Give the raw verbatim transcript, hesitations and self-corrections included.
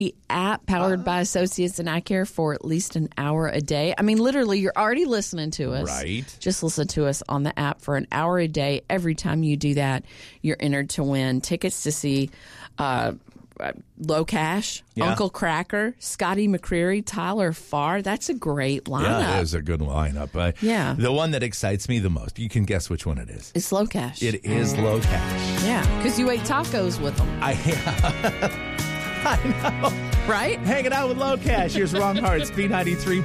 app powered uh, by Associates in Eye Care for at least an hour a day. I mean, literally, you're already listening to us. Right. Just listen to us on the app for an hour a day. Every time you do that, you're entered to win tickets to see uh, Low Cash, yeah. Uncle Cracker, Scotty McCreery, Tyler Farr. That's a great lineup. Yeah, it is a good lineup. Uh, yeah. The one that excites me the most, you can guess which one it is. It's Low Cash. It is Low Cash. Yeah, because you ate tacos with them. I I know. Right? Hanging out with Low Cash. Here's Wrong Hearts, B ninety-three.